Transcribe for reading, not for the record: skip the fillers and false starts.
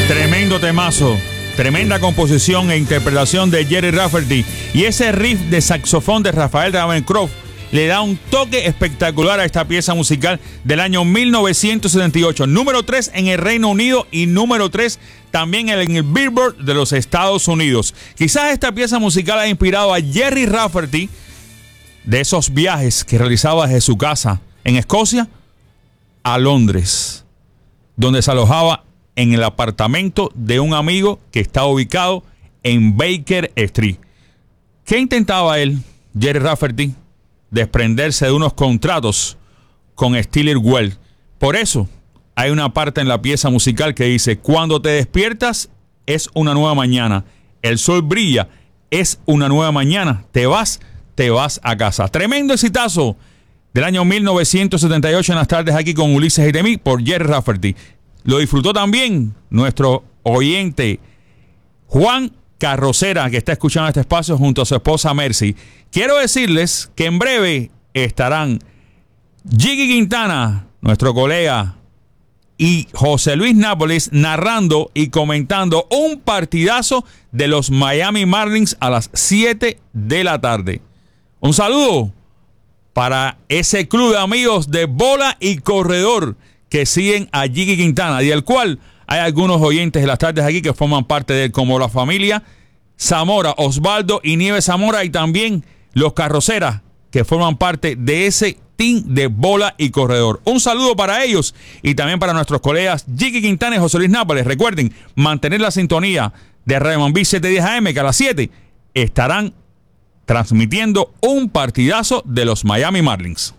Tremendo temazo, tremenda composición e interpretación de Gerry Rafferty. Y ese riff de saxofón de Rafael Ravencroft le da un toque espectacular a esta pieza musical del año 1978. Número 3 en el Reino Unido y número 3 también en el Billboard de los Estados Unidos. Quizás esta pieza musical ha inspirado a Gerry Rafferty de esos viajes que realizaba desde su casa en Escocia a Londres, donde se alojaba en el apartamento de un amigo que estaba ubicado en Baker Street. ¿Qué intentaba él, Gerry Rafferty? Desprenderse de unos contratos con Steeler Well. Por eso hay una parte en la pieza musical que dice: cuando te despiertas es una nueva mañana, el sol brilla, es una nueva mañana, te vas a casa. Tremendo exitazo del año 1978 en las tardes aquí con Ulises y Temí por Gerry Rafferty. Lo disfrutó también nuestro oyente Juan Carrocera, que está escuchando este espacio junto a su esposa Mercy. Quiero decirles que en breve estarán Jiggy Quintana, nuestro colega, y José Luis Nápoles narrando y comentando un partidazo de los Miami Marlins a las 7 de la tarde. Un saludo para ese club de amigos de bola y corredor que siguen a Jiggy Quintana, y del cual hay algunos oyentes de las tardes aquí que forman parte de él, como la familia Zamora, Osvaldo y Nieves Zamora, y también los Carroceras, que forman parte de ese team de bola y corredor. Un saludo para ellos y también para nuestros colegas Jiggy Quintana y José Luis Nápoles. Recuerden mantener la sintonía de Radio Mambí 710 AM, que a las 7 estarán transmitiendo un partidazo de los Miami Marlins.